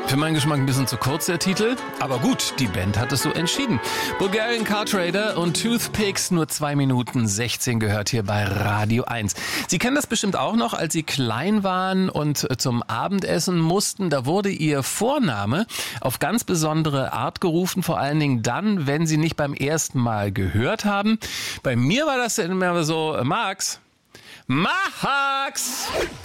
Für meinen Geschmack ein bisschen zu kurz, der Titel. Aber gut, die Band hat es so entschieden. Bulgarian Car Trader und Toothpicks, nur 2 Minuten 16 gehört hier bei Radio 1. Sie kennen das bestimmt auch noch, als Sie klein waren und zum Abendessen mussten. Da wurde Ihr Vorname auf ganz besondere Art gerufen, vor allen Dingen dann, wenn Sie nicht beim ersten Mal gehört haben. Bei mir war das immer so, Max. Max!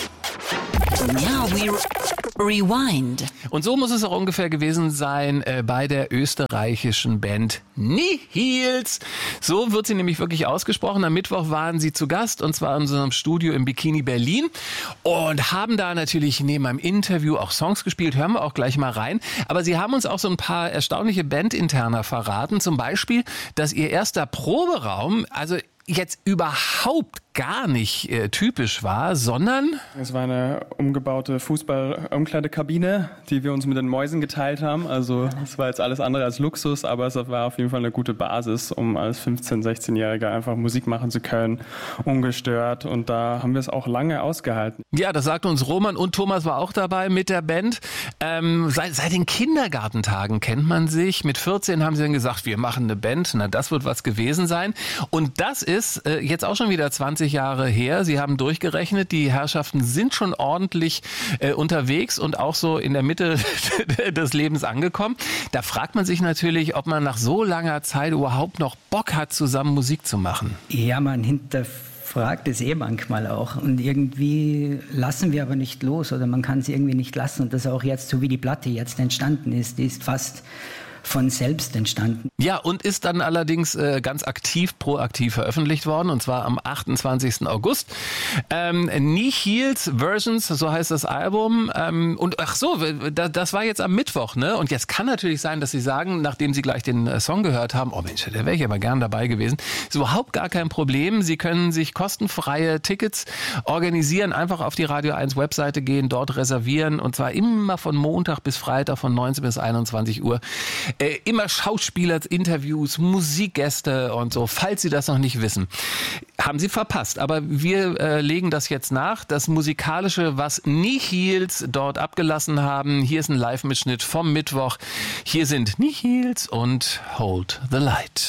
Now we rewind. Und so muss es auch ungefähr gewesen sein bei der österreichischen Band Nihils. So wird sie nämlich wirklich ausgesprochen. Am Mittwoch waren sie zu Gast und zwar in unserem Studio im Bikini Berlin und haben da natürlich neben einem Interview auch Songs gespielt. Hören wir auch gleich mal rein. Aber sie haben uns auch so ein paar erstaunliche Bandinterner verraten. Zum Beispiel, dass ihr erster Proberaum, also jetzt überhaupt gar nicht typisch war, sondern... Es war eine umgebaute Fußball-Umkleidekabine, die wir uns mit den Mäusen geteilt haben. Also es war jetzt alles andere als Luxus, aber es war auf jeden Fall eine gute Basis, um als 15-, 16-Jähriger einfach Musik machen zu können, ungestört. Und da haben wir es auch lange ausgehalten. Ja, das sagte uns Roman und Thomas war auch dabei mit der Band. Seit den Kindergartentagen kennt man sich. Mit 14 haben sie dann gesagt, wir machen eine Band. Na, das wird was gewesen sein. Und das ist jetzt auch schon wieder 20 Jahre her. Sie haben durchgerechnet, die Herrschaften sind schon ordentlich unterwegs und auch so in der Mitte des Lebens angekommen. Da fragt man sich natürlich, ob man nach so langer Zeit überhaupt noch Bock hat, zusammen Musik zu machen. Ja, man hinterfragt es manchmal auch. Und irgendwie lassen wir aber nicht los oder man kann es irgendwie nicht lassen. Und das auch jetzt, so wie die Platte jetzt entstanden ist, die ist fast von selbst entstanden. Ja, und ist dann allerdings ganz proaktiv veröffentlicht worden, und zwar am 28. August. Nihils Versions, so heißt das Album. Und ach so, das war jetzt am Mittwoch, ne? Und jetzt kann natürlich sein, dass Sie sagen, nachdem Sie gleich den Song gehört haben, oh Mensch, da wäre ich aber gern dabei gewesen. Ist überhaupt gar kein Problem. Sie können sich kostenfreie Tickets organisieren, einfach auf die Radio 1 Webseite gehen, dort reservieren, und zwar immer von Montag bis Freitag von 19 bis 21 Uhr. Immer Schauspieler, Interviews, Musikgäste und so, falls Sie das noch nicht wissen. Haben Sie verpasst, aber wir legen das jetzt nach. Das Musikalische, was Nihils dort abgelassen haben. Hier ist ein Live-Mitschnitt vom Mittwoch. Hier sind Nihils und Hold the Light.